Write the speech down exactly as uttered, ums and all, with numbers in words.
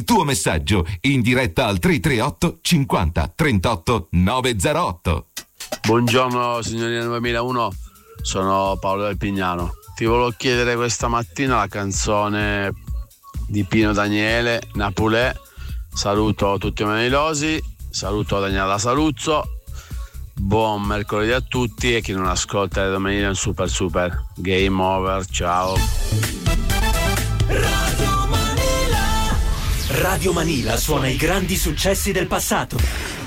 tuo messaggio in diretta al tre tre otto cinquanta trentotto novecentotto. Buongiorno signorina duemilauno, sono Paolo del Pignano. Ti volevo chiedere questa mattina la canzone di Pino Daniele, Napulè. Saluto tutti i manilosi, saluto Daniela Saluzzo. Buon mercoledì a tutti e chi non ascolta le domenica è un super super. Game over, ciao. Radio Manila. Radio Manila suona i grandi successi del passato.